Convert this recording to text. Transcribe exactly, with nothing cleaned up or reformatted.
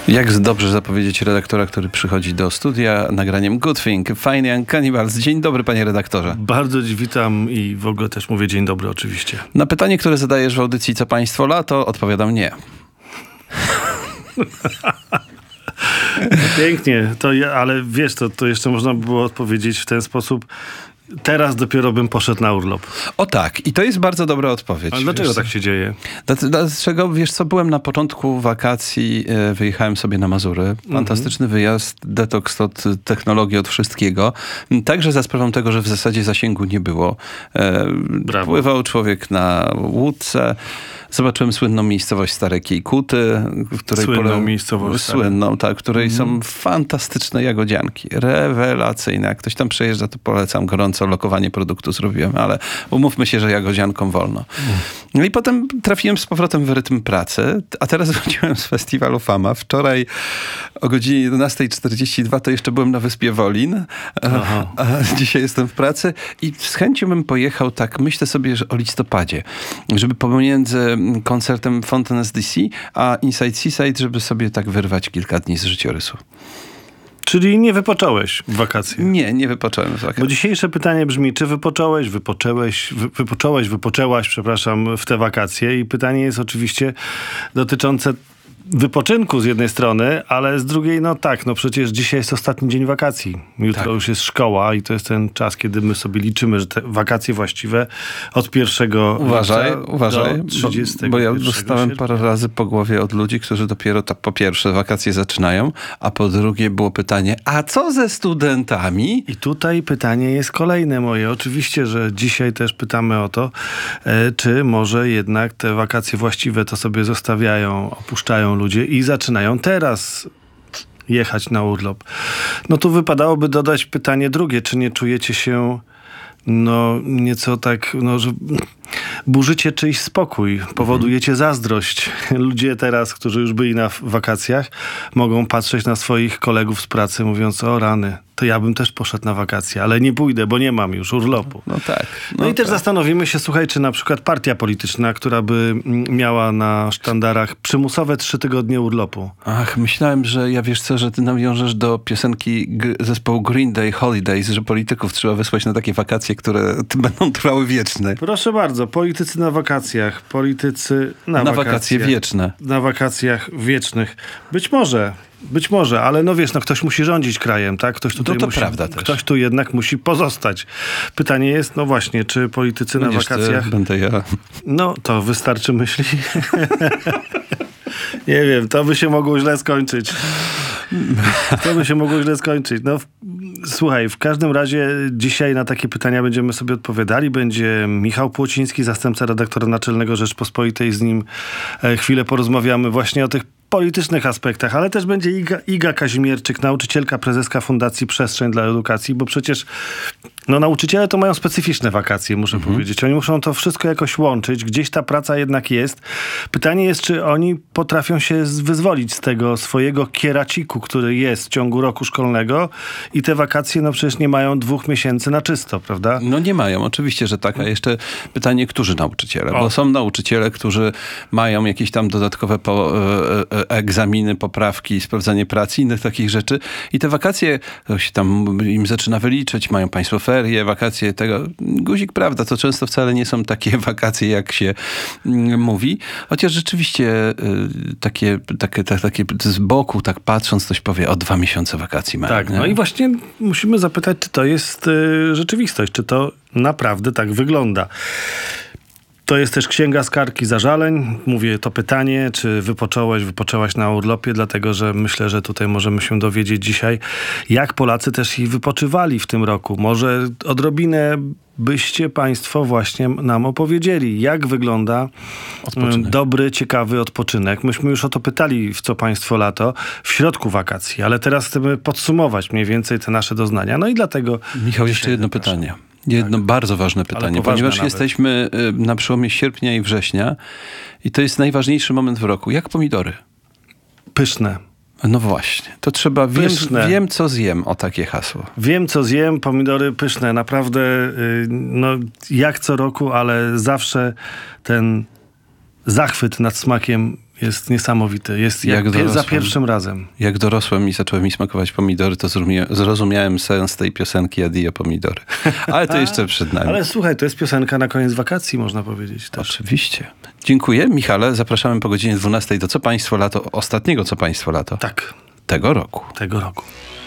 Jak dobrze zapowiedzieć redaktora, który przychodzi do studia nagraniem Good Thing, Fine Young Cannibals. Dzień dobry, panie redaktorze. Bardzo witam i w ogóle też mówię dzień dobry oczywiście. Na pytanie, które zadajesz w audycji Co państwo lato, odpowiadam nie. Pięknie, to ja, ale wiesz, to, to jeszcze można by było odpowiedzieć w ten sposób. Teraz dopiero bym poszedł na urlop. O tak, i to jest bardzo dobra odpowiedź. Ale dlaczego wiesz, tak się dzieje? Dlaczego, wiesz co, byłem na początku wakacji, e, wyjechałem sobie na Mazury. Fantastyczny mm-hmm. wyjazd, detoks od technologii, od wszystkiego. Także za sprawą tego, że w zasadzie zasięgu nie było. E, pływał człowiek na łódce. Zobaczyłem słynną miejscowość Stare Kiejkuty, w której słynną pole... miejscowość. Słynną, tak, w której mm. są fantastyczne jagodzianki. Rewelacyjne. Jak ktoś tam przejeżdża, to polecam gorąco. Lokowanie produktu zrobiłem, ale umówmy się, że jagodziankom wolno. Mm. No i potem trafiłem z powrotem w rytm pracy, a teraz wróciłem z festiwalu Fama. Wczoraj o godzinie jedenasta czterdzieści dwa to jeszcze byłem na Wyspie Wolin, a, a dzisiaj jestem w pracy i z chęcią bym pojechał, tak myślę sobie, że o listopadzie, żeby pomiędzy koncertem Fontaines D C a Inside Seaside, żeby sobie tak wyrwać kilka dni z życiorysu. Czyli nie wypocząłeś w wakacje? Nie, nie wypocząłem w wakacje. Bo dzisiejsze pytanie brzmi, czy wypocząłeś, wypoczęłeś, wy, wypocząłeś, wypoczęłaś, przepraszam, w te wakacje? I pytanie jest oczywiście dotyczące wypoczynku z jednej strony, ale z drugiej, no tak, no przecież dzisiaj jest ostatni dzień wakacji. Jutro tak. już jest szkoła i to jest ten czas, kiedy my sobie liczymy, że te wakacje właściwe od pierwszego Uważaj, uważaj, do trzydziestego bo, bo ja dostałem sierpnia. parę razy po głowie od ludzi, którzy dopiero ta, po pierwsze wakacje zaczynają, a po drugie było pytanie, a co ze studentami? I tutaj pytanie jest kolejne moje. Oczywiście, że dzisiaj też pytamy o to, e, czy może jednak te wakacje właściwe to sobie zostawiają, opuszczają ludzie i zaczynają teraz jechać na urlop. No tu wypadałoby dodać pytanie drugie, czy nie czujecie się no nieco tak, no, że burzycie czyjś spokój, powodujecie zazdrość. Ludzie teraz, którzy już byli na wakacjach, mogą patrzeć na swoich kolegów z pracy, mówiąc, o rany, to ja bym też poszedł na wakacje, ale nie pójdę, bo nie mam już urlopu. No tak. No, no i tak. też zastanowimy się, słuchaj, czy na przykład partia polityczna, która by miała na sztandarach przymusowe trzy tygodnie urlopu. Ach, myślałem, że ja wiesz co, że ty nawiążesz do piosenki g- zespołu Green Day Holidays, że polityków trzeba wysłać na takie wakacje, które będą trwały wieczne. Proszę bardzo, politycy na wakacjach, politycy na, na wakacje, wakacje wieczne. Na wakacjach wiecznych. Być może, być może, ale no wiesz, no ktoś musi rządzić krajem, tak? Ktoś tutaj no to musi, prawda też. Ktoś tu jednak musi pozostać. Pytanie jest, no właśnie, czy politycy Będziesz na wakacjach... Ty, będę ja. No, to wystarczy myśli. Nie wiem, to by się mogło źle skończyć. To by się mogło źle skończyć. No, w, słuchaj, w każdym razie dzisiaj na takie pytania będziemy sobie odpowiadali. Będzie Michał Płociński, zastępca redaktora naczelnego Rzeczpospolitej. Z nim e, chwilę porozmawiamy właśnie o tych politycznych aspektach, ale też będzie Iga, Iga Kazimierczyk, nauczycielka, prezeska Fundacji Przestrzeń dla Edukacji, bo przecież no, nauczyciele to mają specyficzne wakacje, muszę mhm. powiedzieć. Oni muszą to wszystko jakoś łączyć. Gdzieś ta praca jednak jest. Pytanie jest, czy oni potrafią się wyzwolić z tego swojego kieraciku, który jest w ciągu roku szkolnego i te wakacje, no przecież nie mają dwóch miesięcy na czysto, prawda? No nie mają, oczywiście, że tak. A jeszcze pytanie, którzy nauczyciele? O. Bo są nauczyciele, którzy mają jakieś tam dodatkowe po, e, e, egzaminy, poprawki, sprawdzanie pracy, innych takich rzeczy. I te wakacje, to się tam im zaczyna wyliczyć, mają państwo ferie, wakacje tego. Guzik, prawda, to często wcale nie są takie wakacje, jak się mm, mówi. Chociaż rzeczywiście y, takie, takie, tak, takie z boku, tak patrząc, ktoś powie, o dwa miesiące wakacji mają. Tak, nie? no i właśnie musimy zapytać, czy to jest y, rzeczywistość, czy to naprawdę tak wygląda. To jest też księga skarg i zażaleń. Mówię to pytanie, czy wypocząłeś, wypoczęłaś na urlopie, dlatego że myślę, że tutaj możemy się dowiedzieć dzisiaj, jak Polacy też i wypoczywali w tym roku. Może odrobinę byście państwo właśnie nam opowiedzieli, jak wygląda odpoczynek. Dobry, ciekawy odpoczynek. Myśmy już o to pytali, w co państwo lato, w środku wakacji, ale teraz chcemy podsumować mniej więcej te nasze doznania. No i dlatego... Michał, jeszcze jedno zapraszam. pytanie. Jedno tak. bardzo ważne pytanie, ponieważ nawet. jesteśmy na przełomie sierpnia i września i to jest najważniejszy moment w roku. Jak pomidory? Pyszne. No właśnie, to trzeba, wiem, wiem co zjem, o takie hasło. Wiem co zjem, pomidory pyszne, naprawdę no jak co roku, ale zawsze ten zachwyt nad smakiem jest niesamowity. Jest jak, jak pie- za pierwszym razem. Jak dorosłem i zacząłem mi smakować pomidory, to zrozumiałem, zrozumiałem sens tej piosenki Addio Pomidory. Ale to jeszcze przed nami. Ale słuchaj, to jest piosenka na koniec wakacji, można powiedzieć też. Oczywiście. Dziękuję. Michale, zapraszamy po godzinie dwunastej do Co Państwo Lato, ostatniego Co Państwo Lato. Tak. Tego roku. Tego roku.